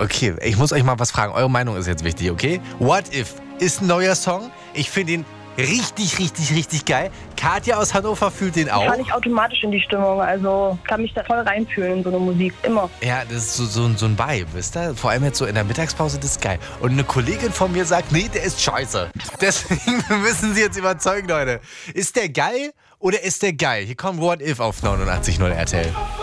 Okay, ich muss euch mal was fragen. Eure Meinung ist jetzt wichtig, okay? What If ist ein neuer Song. Ich finde ihn richtig, richtig, richtig geil. Katja aus Hannover fühlt den auch. Ich fahre nicht automatisch in die Stimmung, also kann mich da voll reinfühlen in so eine Musik, immer. Ja, das ist so ein Vibe, wisst ihr? Vor allem jetzt so in der Mittagspause, das ist geil. Und eine Kollegin von mir sagt, nee, der ist scheiße. Deswegen müssen sie jetzt überzeugen, Leute. Ist der geil oder ist der geil? Hier kommt What If auf 89.0 RTL.